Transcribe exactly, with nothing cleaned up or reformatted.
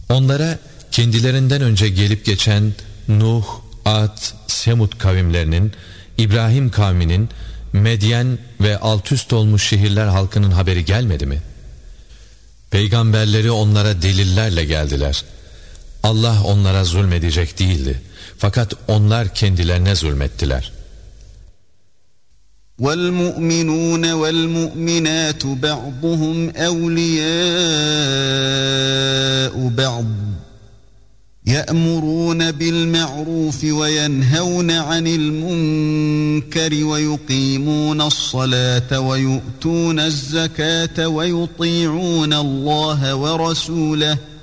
Onlara kendilerinden önce gelip geçen Nuh, Ad, Semud kavimlerinin, İbrahim kavminin, Medyen ve altüst olmuş şehirler halkının haberi gelmedi mi? Peygamberleri onlara delillerle geldiler. Allah onlara zulmedecek değildi. Fakat onlar kendilerine zulmettiler. وَالْمُؤْمِنُونَ وَالْمُؤْمِنَاتُ بَعْضُهُمْ أَوْلِيَاءُ بَعْضٍ يَأْمُرُونَ بِالْمَعْرُوفِ وَيَنْهَوْنَ عَنِ الْمُنكَرِ وَيُقِيمُونَ الصَّلَاةَ وَيُؤْتُونَ الزَّكَاةَ وَيُطِيعُونَ اللَّهَ وَرَسُولَهُ